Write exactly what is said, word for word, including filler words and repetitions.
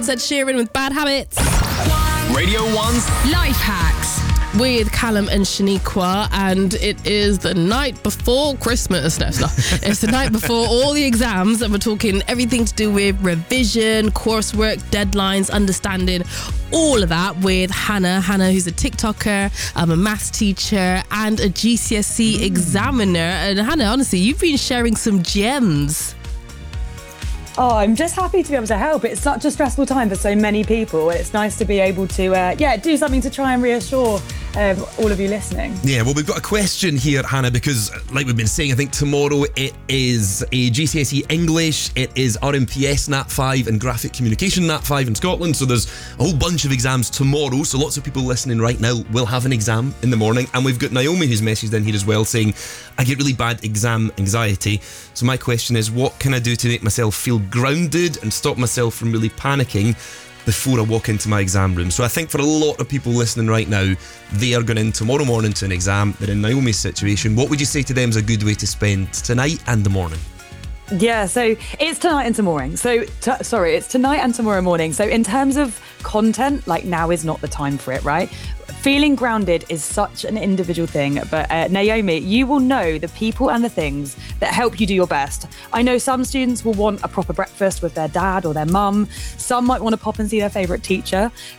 That's Ed Sheeran with Bad Habits. Radio one's Life Hacks with Callum and Shaniqua, and it is the night before Christmas. No, it's not. It's the night before all the exams, and we're talking everything to do with revision, coursework, deadlines, understanding all of that with Hannah. Hannah, who's a TikToker, um, a maths teacher, and a G C S E mm. examiner. And Hannah, honestly, you've been sharing some gems. Oh, I'm just happy to be able to help. It's such a stressful time for so many people. It's nice to be able to, uh, yeah, do something to try and reassure um, all of you listening. Yeah, well, we've got a question here, Hannah, because like we've been saying, I think tomorrow it is a G C S E English, it is R M P S Nat five and Graphic Communication Nat five in Scotland. So there's a whole bunch of exams tomorrow. So lots of people listening right now will have an exam in the morning. And we've got Naomi who's messaged in here as well saying, I get really bad exam anxiety. So my question is, what can I do to make myself feel grounded and stop myself from really panicking before I walk into my exam room? So I think for a lot of people listening right now, they are going in tomorrow morning to an exam. They're in Naomi's situation. What would you say to them is a good way to spend tonight and the morning? Yeah, so it's tonight and tomorrow. So, t- sorry, it's tonight and tomorrow morning. So in terms of content, like now is not the time for it, right? Feeling grounded is such an individual thing, but uh, Naomi, you will know the people and the things that help you do your best. I know some students will want a proper breakfast with their dad or their mum. Some might want to pop and see their favourite teacher.